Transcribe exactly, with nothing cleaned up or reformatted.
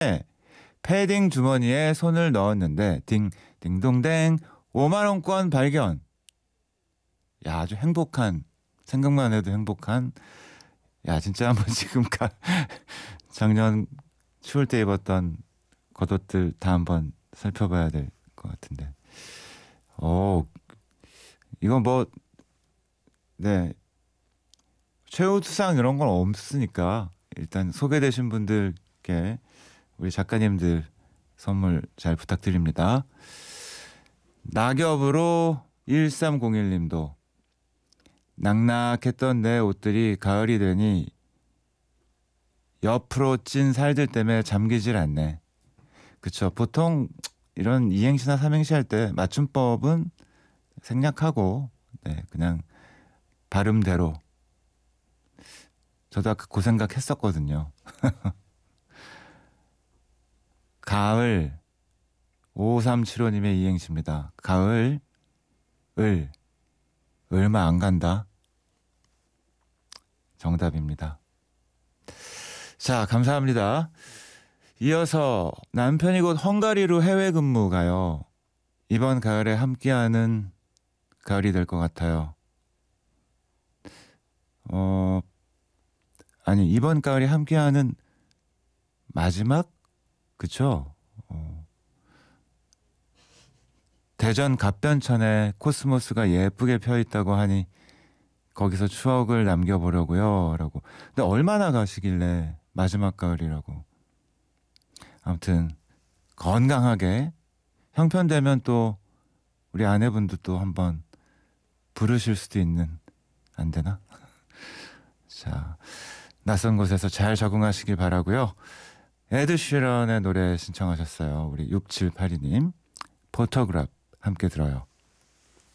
패딩 주머니에 손을 넣었는데 딩 딩동댕 오만 원권 발견. 야, 아주 행복한, 생각만 해도 행복한. 야, 진짜 한번 지금 가 작년 추울 때 입었던 겉옷들 다 한번 살펴봐야 될 것 같은데. 어, 이건 뭐, 네, 최우 수상 이런 건 없으니까 일단 소개되신 분들께 우리 작가님들 선물 잘 부탁드립니다. 낙엽으로 일삼공일 님도 낙낙했던 내 옷들이 가을이 되니 옆으로 찐 살들 때문에 잠기질 않네. 그쵸. 보통 이런 이행시나 삼행시 할 때 맞춤법은 생략하고 네, 그냥 발음대로. 저도 아까 그 생각 했었거든요. 가을 오삼칠오 님의 이행시입니다. 가을 을 얼마 안 간다. 정답입니다. 자, 감사합니다. 이어서 남편이 곧 헝가리로 해외 근무 가요. 이번 가을에 함께하는 가을이 될 것 같아요. 어, 아니 이번 가을에 함께하는 마지막? 그쵸? 어. 대전 갑변천에 코스모스가 예쁘게 펴있다고 하니 거기서 추억을 남겨보려고요 라고. 근데 얼마나 가시길래 마지막 가을이라고. 아무튼 건강하게 형편되면 또 우리 아내분도 또 한번 부르실 수도 있는. 안 되나? 자, 낯선 곳에서 잘 적응하시길 바라고요. 에드 시런의 노래 신청하셨어요. 우리 육칠팔이 님 포토그래프 함께 들어요.